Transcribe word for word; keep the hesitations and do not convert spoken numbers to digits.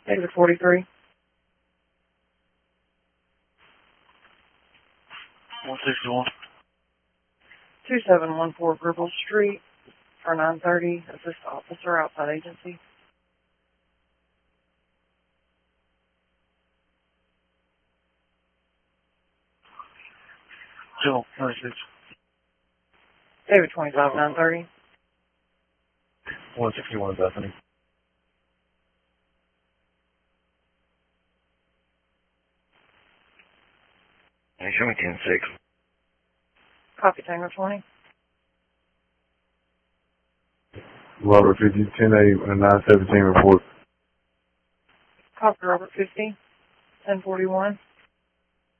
David forty-three. one sixty-one. two seven one four Gribble Street for nine thirty. Assist officer outside agency. Jill, ninety-six. David twenty-five nine thirty. one sixty-one, Bethany. Hey, show me ten six. Copy Tango twenty. Robert fifty, ten eight, and nine seventeen report. Copy Robert fifty. ten forty-one.